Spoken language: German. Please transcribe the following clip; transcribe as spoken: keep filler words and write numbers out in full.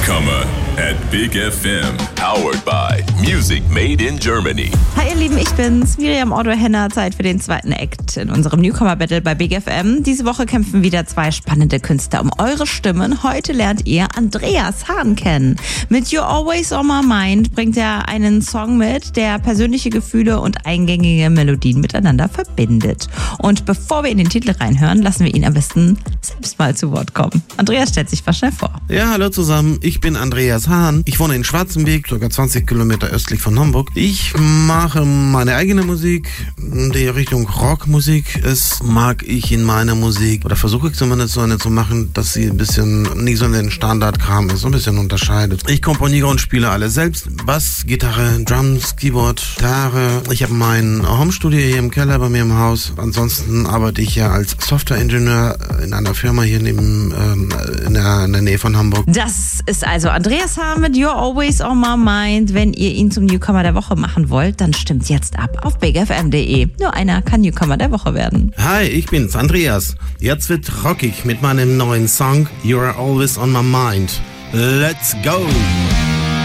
Newcomer at Big F M. Powered by Music Made in Germany. Hi ihr Lieben, ich bin's, Miriam Otto-Henner. Zeit für den zweiten Act in unserem Newcomer-Battle bei Big F M. Diese Woche kämpfen wieder zwei spannende Künstler um eure Stimmen. Heute lernt ihr Andreas Hahn kennen. Mit You're Always on My Mind bringt er einen Song mit, der persönliche Gefühle und eingängige Melodien miteinander verbindet. Und bevor wir in den Titel reinhören, lassen wir ihn am besten selbst mal zu Wort kommen. Andreas stellt sich mal schnell vor. Ja, hallo zusammen, ich bin Andreas Hahn. Ich wohne in Schwarzenberg, sogar zwanzig Kilometer östlich von Hamburg. Ich mache meine eigene Musik, die Richtung Rockmusik ist, mag ich in meiner Musik, oder versuche ich zumindest so eine zu machen, dass sie ein bisschen nicht so in den Standardkram ist, so ein bisschen unterscheidet. Ich komponiere und spiele alles selbst. Bass, Gitarre, Drums, Keyboard, Gitarre. Ich habe mein Homestudio hier im Keller bei mir im Haus. Ansonsten arbeite ich ja als Softwareingenieur in einer Firma hier neben, ähm, in, der, in der Nähe von Hamburg. Das ist also Andreas Hahn mit You're Always on My Mind. Wenn ihr ihn zum Newcomer der Woche machen wollt, dann stimmt jetzt ab auf big f m punkt d e. Nur einer kann Newcomer der Woche werden. Hi, ich bin's, Andreas. Jetzt wird rockig mit meinem neuen Song You're Always on My Mind. Let's go!